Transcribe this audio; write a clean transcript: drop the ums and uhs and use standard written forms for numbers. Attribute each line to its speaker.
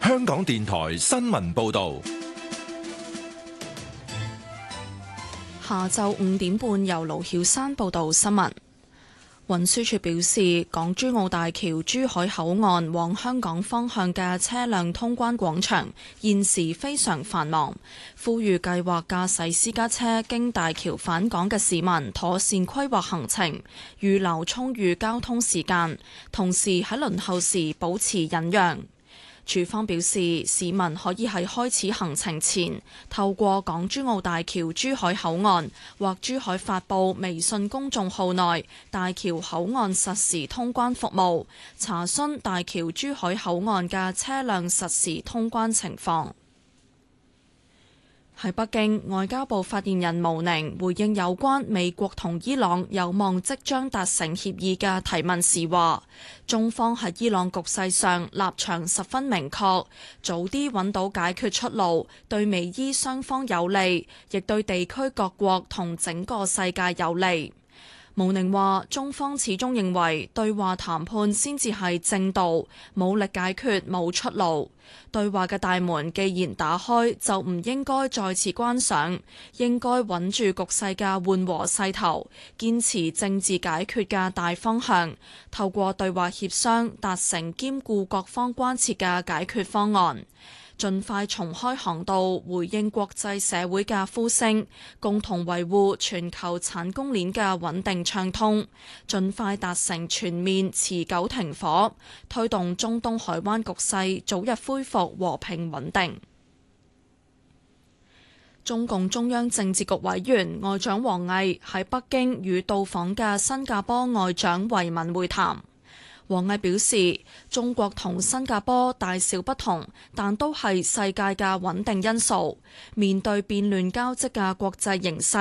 Speaker 1: 香港電台新聞報道。
Speaker 2: 下晝5點半，由盧曉山報道新聞。運輸署表示，港珠澳大橋珠海口岸往香港方向嘅車輛通關廣場現時非常繁忙，呼籲計劃駕駛私家車經大橋返港嘅市民妥善規劃行程，預留充裕交通時間，同時喺輪候時保持忍讓。署方表示，市民可以喺開始行程前透過港珠澳大橋珠海口岸或珠海發布微信公眾號內大橋口岸實時通關服務，查詢大橋珠海口岸嘅車輛實時通關情況。喺北京，外交部發言人毛寧回應有關美國同伊朗有望即將達成協議嘅提問時話，中方喺伊朗局勢上立場十分明確，早啲揾到解決出路，對美伊雙方有利，亦對地區各國同整個世界有利。毛寧話：中方始終認為對話談判先至係正道，武力解決冇出路。對話嘅大門既然打開，就唔應該再次關上，應該穩住局勢嘅緩和勢頭，堅持政治解決嘅大方向，透過對話協商達成兼顧各方關切嘅解決方案。盡快重開航道，回應國際社會嘅呼聲，共同維護全球產供鏈嘅穩定暢通，盡快達成全面持久停火，推動中東海灣局勢早日恢復和平穩定。中共中央政治局委員外長王毅喺北京與到訪嘅新加坡外長維文會談。王毅表示，中國同新加坡大小不同，但都係世界嘅穩定因素。面對變亂交織嘅國際形勢，